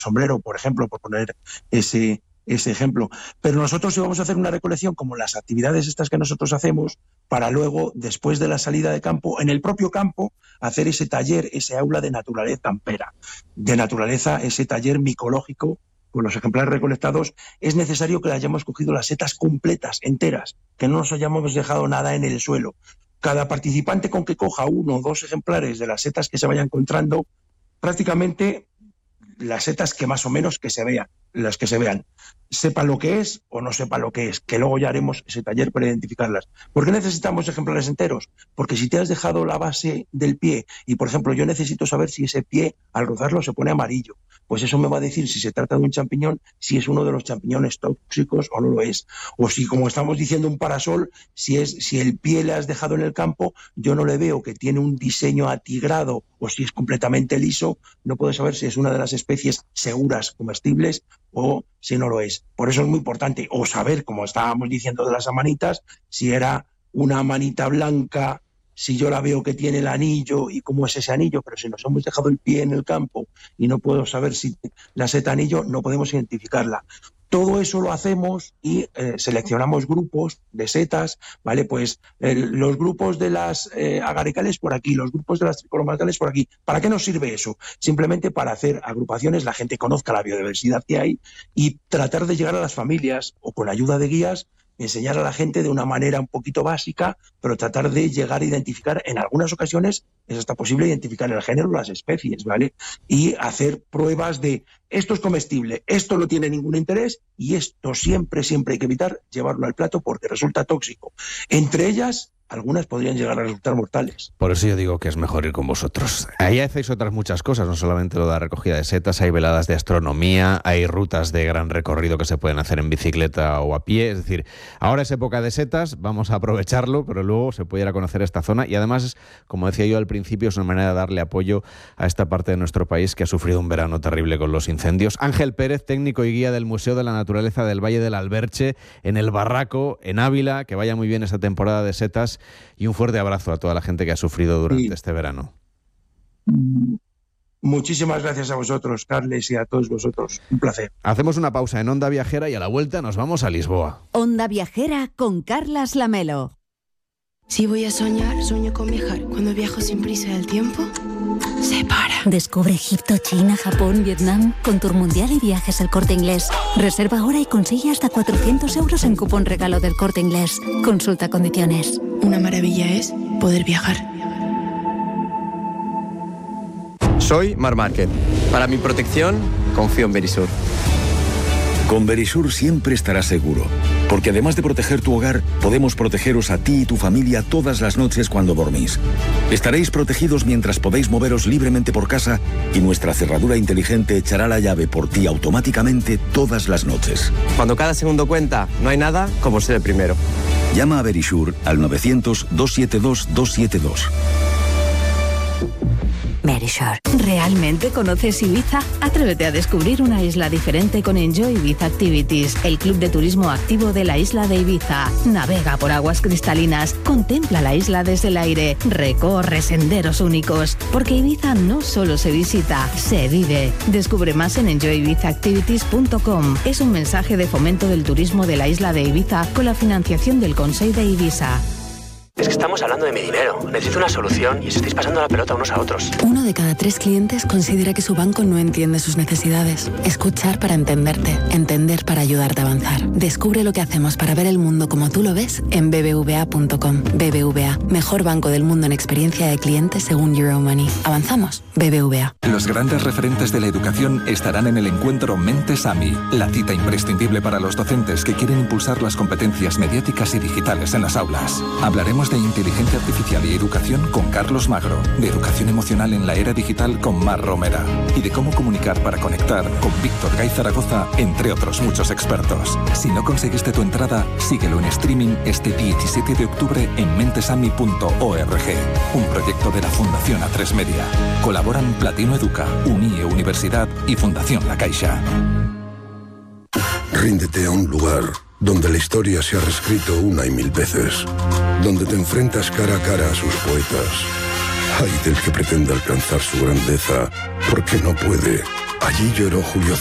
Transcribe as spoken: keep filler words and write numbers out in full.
sombrero, por ejemplo, por poner ese, ese ejemplo. Pero nosotros íbamos a hacer una recolección como las actividades estas que nosotros hacemos, para luego, después de la salida de campo, en el propio campo, hacer ese taller, ese aula de naturaleza campera, de naturaleza, ese taller micológico. Con los ejemplares recolectados es necesario que hayamos cogido las setas completas, enteras, que no nos hayamos dejado nada en el suelo. Cada participante con que coja uno o dos ejemplares de las setas que se vaya encontrando, prácticamente las setas que más o menos que se vean, las que se vean, sepa lo que es o no sepa lo que es, que luego ya haremos ese taller para identificarlas. ¿Por qué necesitamos ejemplares enteros? Porque si te has dejado la base del pie y, por ejemplo, yo necesito saber si ese pie al rozarlo se pone amarillo, pues eso me va a decir si se trata de un champiñón, si es uno de los champiñones tóxicos o no lo es. O si, como estamos diciendo, un parasol, si es si el pie le has dejado en el campo, yo no le veo que tiene un diseño atigrado o si es completamente liso, no puedo saber si es una de las especies seguras comestibles o si no lo es. Por eso es muy importante o saber, como estábamos diciendo de las amanitas, si era una amanita blanca, si yo la veo que tiene el anillo y cómo es ese anillo, pero si nos hemos dejado el pie en el campo y no puedo saber si la seta anillo, no podemos identificarla. Todo eso lo hacemos y eh, seleccionamos grupos de setas, ¿vale? Pues eh, los grupos de las eh, agaricales por aquí, los grupos de las tricolomatales por aquí. ¿Para qué nos sirve eso? Simplemente para hacer agrupaciones, la gente conozca la biodiversidad que hay y tratar de llegar a las familias o con ayuda de guías, enseñar a la gente de una manera un poquito básica, pero tratar de llegar a identificar, en algunas ocasiones es hasta posible identificar el género, las especies, ¿vale? Y hacer pruebas de esto es comestible, esto no tiene ningún interés y esto siempre, siempre hay que evitar llevarlo al plato porque resulta tóxico. Entre ellas, algunas podrían llegar a resultar mortales. Por eso yo digo que es mejor ir con vosotros. Ahí hacéis otras muchas cosas, no solamente lo de la recogida de setas, hay veladas de astronomía, hay rutas de gran recorrido que se pueden hacer en bicicleta o a pie. Es decir, ahora es época de setas, vamos a aprovecharlo, pero luego se puede ir a conocer esta zona y además, como decía yo al principio, es una manera de darle apoyo a esta parte de nuestro país que ha sufrido un verano terrible con los incendios. Ángel Pérez, técnico y guía del Museo de la Naturaleza del Valle del Alberche, en El Barraco, en Ávila, que vaya muy bien esta temporada de setas. Y un fuerte abrazo a toda la gente que ha sufrido durante sí. este verano. Muchísimas gracias a vosotros, Carles, y a todos vosotros. Un placer. Hacemos una pausa en Onda Viajera y a la vuelta nos vamos a Lisboa. Onda Viajera con Carlas Lamelo. Si voy a soñar, sueño con viajar. Cuando viajo sin prisa el tiempo se para. Descubre Egipto, China, Japón, Vietnam con Tour Mundial y Viajes El Corte Inglés. Reserva ahora y consigue hasta cuatrocientos euros en cupón regalo del Corte Inglés. Consulta condiciones. Una maravilla es poder viajar. Soy Mar Márquez. Para mi protección, confío en Verisur. Con Verisur siempre estarás seguro, porque además de proteger tu hogar, podemos protegeros a ti y tu familia todas las noches cuando dormís. Estaréis protegidos mientras podéis moveros libremente por casa y nuestra cerradura inteligente echará la llave por ti automáticamente todas las noches. Cuando cada segundo cuenta, no hay nada como ser el primero. Llama a Verisur al novecientos, doscientos setenta y dos, doscientos setenta y dos. Verisur. ¿Realmente conoces Ibiza? Atrévete a descubrir una isla diferente con Enjoy Ibiza Activities, el club de turismo activo de la isla de Ibiza. Navega por aguas cristalinas, contempla la isla desde el aire, recorre senderos únicos, porque Ibiza no solo se visita, se vive. Descubre más en enjoy ibiza activities punto com. Es un mensaje de fomento del turismo de la isla de Ibiza con la financiación del Consell de Ibiza. Es que estamos hablando de mi dinero. Necesito una solución y os estáis pasando la pelota unos a otros. Uno de cada tres clientes considera que su banco no entiende sus necesidades. Escuchar para entenderte. Entender para ayudarte a avanzar. Descubre lo que hacemos para ver el mundo como tú lo ves en b b v a punto com. B B V A, mejor banco del mundo en experiencia de cliente según Euromoney. Avanzamos. B B V A. Los grandes referentes de la educación estarán en el encuentro Mentes A M I, la cita imprescindible para los docentes que quieren impulsar las competencias mediáticas y digitales en las aulas. Hablaremos de inteligencia artificial y educación con Carlos Magro, de educación emocional en la era digital con Mar Romera y de cómo comunicar para conectar con Víctor Gay Zaragoza, entre otros muchos expertos. Si no conseguiste tu entrada, síguelo en streaming este diecisiete de octubre en mentesami punto org, un proyecto de la Fundación A tres Media. Colaboran Platino Educa, Unie Universidad y Fundación La Caixa. Ríndete a un lugar donde la historia se ha reescrito una y mil veces, donde te enfrentas cara a cara a sus poetas. Ay del que pretenda alcanzar su grandeza, porque no puede, Allí lloró Julio